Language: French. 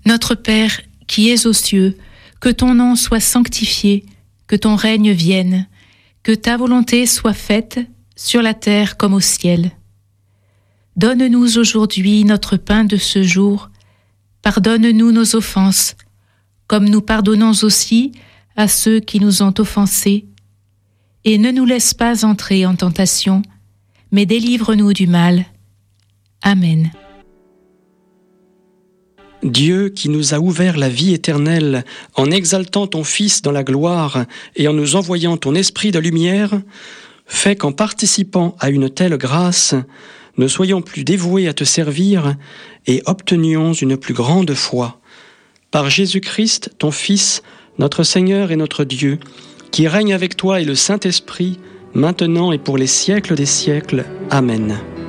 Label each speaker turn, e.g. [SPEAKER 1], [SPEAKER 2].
[SPEAKER 1] Notre Père, qui es aux cieux, que ton nom soit sanctifié, que ton règne vienne, que ta volonté soit faite sur la terre comme au ciel. Donne-nous aujourd'hui notre pain de ce jour. Pardonne-nous nos offenses, comme nous pardonnons aussi à ceux qui nous ont offensés. Et ne nous laisse pas entrer en tentation, mais délivre-nous du mal. Amen.
[SPEAKER 2] Dieu qui nous a ouvert la vie éternelle en exaltant ton Fils dans la gloire et en nous envoyant ton Esprit de lumière, fais qu'en participant à une telle grâce, nous soyons plus dévoués à te servir et obtenions une plus grande foi. Par Jésus-Christ, ton Fils, notre Seigneur et notre Dieu, qui règne avec toi et le Saint-Esprit, maintenant et pour les siècles des siècles. Amen.